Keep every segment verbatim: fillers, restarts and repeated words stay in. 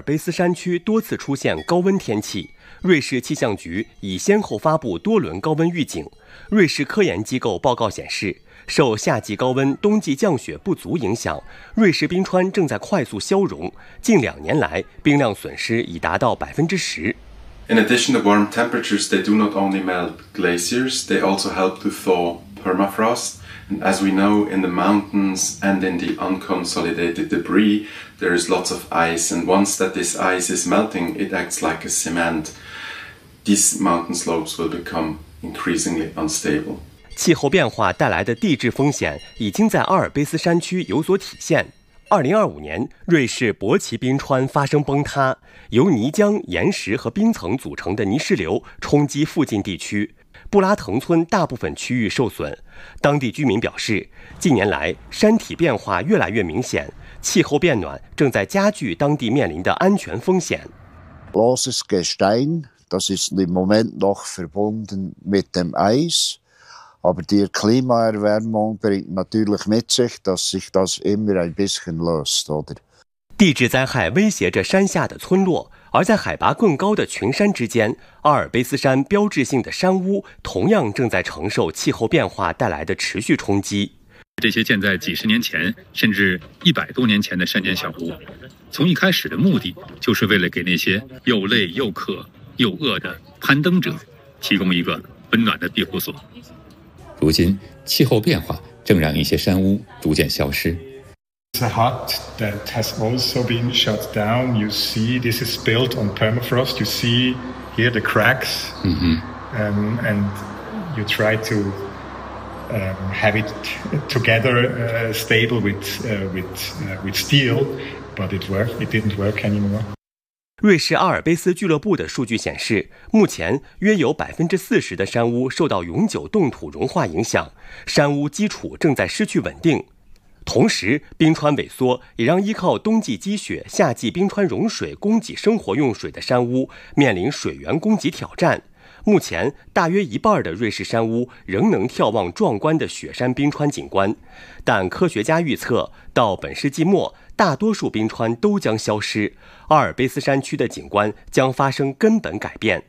卑斯山区多次出现高温天气，瑞士气象局已先后发布多轮高温预警。瑞士科研机构报告显示，受夏季高温、冬季降雪不足影响，瑞士冰川正在快速消融，近两年来冰量损失已达到百分之十。 In addition, the warm temperatures, they do not only melt glaciers, they also help to thaw permafrost. And as we know, in the mountains and in the unconsolidated debris, there is lots of ice. And once that this ice is melting, it acts like a cement. These mountain slopes will become increasingly unstable. 气候变化带来的地质风险已经在阿尔卑斯山区有所体现。二零二五年，瑞士博奇冰川发生崩塌，由泥浆、岩石和冰层组成的泥石流冲击附近地区。布拉滕村大部分区域受损，当地居民表示，近年来山体变化越来越明显，气候变暖正在加剧当地面临的安全风险。 Loses Gestein, das ist im Moment noch verbunden mit dem Eis, aber die Klimaerwärmung bringt natürlich mit sich, dass sich das immer ein bisschen löst, oder? 地质灾害威胁着山下的村落，而在海拔更高的群山之间，阿尔卑斯山标志性的山屋同样正在承受气候变化带来的持续冲击。 这些建在几十年前甚至一百多年前的山间小屋，从一开始的目的就是为了给那些又累又渴又饿的攀登者提供一个温暖的庇护所。 如今，气候变化正让一些山屋逐渐消失。 It's a hut that has also been shut down. You see, this is built on permafrost. You see here the cracks, mm-hmm. um, and you try to um, have it together, uh, stable with uh, with uh, with steel, but it worked. It didn't work anymore. 瑞士阿尔卑斯俱乐部的数据显示，目前约有百分之四十的山屋受到永久冻土融化影响，山屋基础正在失去稳定。同时，冰川萎缩也让依靠冬季积雪、夏季冰川融水供给生活用水的山屋面临水源供给挑战。目前，大约一半的瑞士山屋仍能眺望壮观的雪山冰川景观，但科学家预测，到本世纪末，大多数冰川都将消失，阿尔卑斯山区的景观将发生根本改变。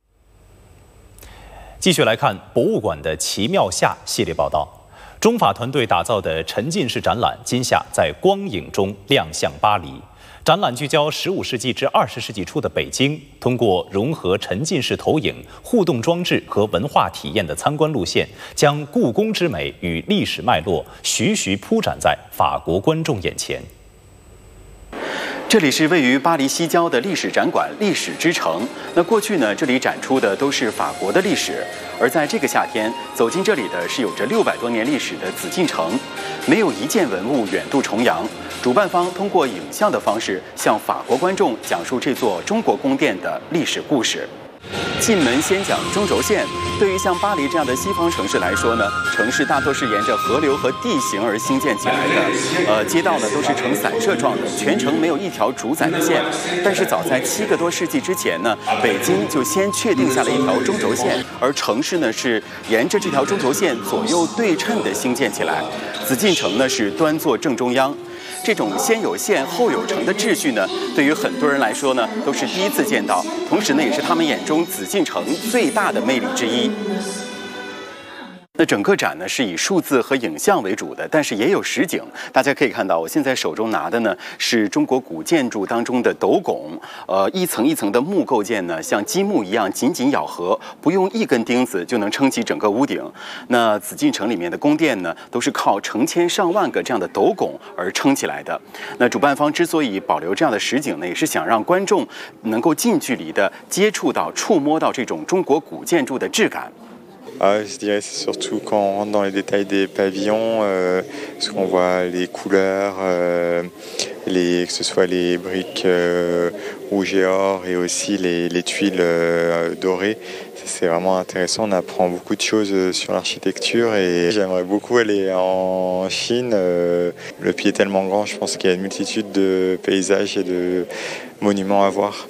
继续来看博物馆的奇妙夏系列报道。中法团队打造的沉浸式展览今夏在光影中亮相巴黎。展览聚焦十五世纪至二十世纪初的北京，通过融合沉浸式投影、互动装置和文化体验的参观路线，将故宫之美与历史脉络徐徐铺展在法国观众眼前。 这里是位于巴黎西郊的历史展馆——历史之城。那过去呢，这里展出的都是法国的历史，而在这个夏天，走进这里的是有着六百多年历史的紫禁城。没有一件文物远渡重洋，主办方通过影像的方式向法国观众讲述这座中国宫殿的历史故事。进门先讲中轴线。对于像巴黎这样的西方城市来说呢，城市大多是沿着河流和地形而兴建起来的。呃，街道呢都是呈散射状的，全程没有一条主宰的线。但是早在七个多世纪之前呢，北京就先确定下了一条中轴线，而城市呢是沿着这条中轴线左右对称的兴建起来。紫禁城呢是端坐正中央。这种先有县后有城的秩序呢，对于很多人来说呢，都是第一次见到，同时呢，也是他们眼中紫禁城最大的魅力之一。那整个展呢是以数字和影像为主的，但是也有实景。大家可以看到，我现在手中拿的呢是中国古建筑当中的斗拱，呃，一层一层的木构件呢，像积木一样紧紧咬合，不用一根钉子就能撑起整个屋顶。那紫禁城里面的宫殿呢，都是靠成千上万个这样的斗拱而撑起来的。那主办方之所以保留这样的实景呢，也是想让观众能够近距离的接触到、触摸到这种中国古建筑的质感。 Ah, je dirais c'est surtout quand on rentre dans les détails des pavillons, euh, parce qu'on voit les couleurs, euh, les, que ce soit les briques euh, rouges et or et aussi les, les tuiles euh, dorées. C'est vraiment intéressant, on apprend beaucoup de choses sur l'architecture et j'aimerais beaucoup aller en Chine. Euh, le pays est tellement grand, je pense qu'il y a une multitude de paysages et de monuments à voir.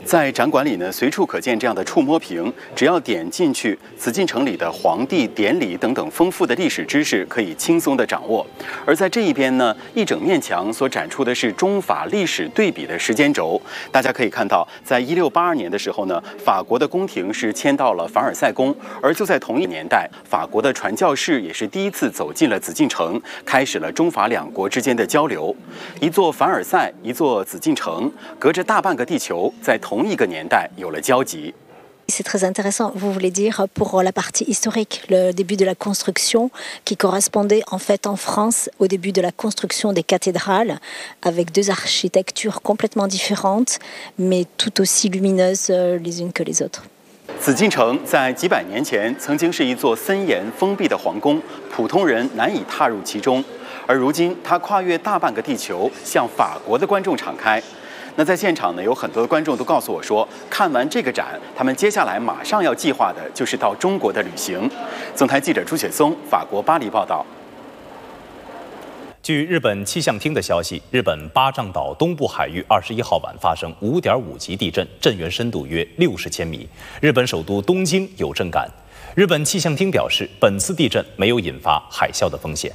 在展馆里呢，随处可见这样的触摸屏，只要点进去，紫禁城里的皇帝典礼等等丰富的历史知识可以轻松的掌握。而在这一边呢，一整面墙所展出的是中法历史对比的时间轴。大家可以看到，在一六八二年的时候呢，法国的宫廷是迁到了凡尔赛宫，而就在同一年代，法国的传教士也是第一次走进了紫禁城，开始了中法两国之间的交流。一座凡尔赛，一座紫禁城，隔着大半个地球，在同一个年代有了交集。 C'est très intéressant, vous voulez dire, pour la partie historique, le début de la construction, qui correspondait en fait en France au début de la construction des cathédrales, avec deux architectures complètement différentes, mais tout aussi lumineuses les unes que les autres. 紫禁城在几百年前曾经是一座森严封闭的皇宫，普通人难以踏入其中，而如今它跨越大半个地球，向法国的观众敞开。那在现场呢，有很多的观众都告诉我说，看完这个展，他们接下来马上要计划的就是到中国的旅行。总台记者朱雪松，法国巴黎报道。 据日本气象厅的消息，日本八丈岛东部海域二十一号晚发生五点五级地震，震源深度约六十千米。日本首都东京有震感。日本气象厅表示，本次地震没有引发海啸的风险。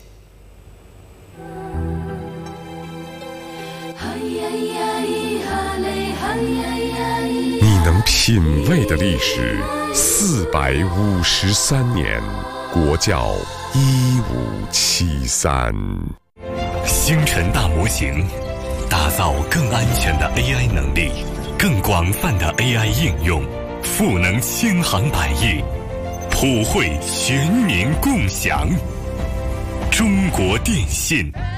你能品味的历史，四百五十三年，国窖一五七三。 星辰大模型，打造更安全的 A I 能力，更广泛的 A I 应用，赋能千行百业，普惠全民共享。中国电信。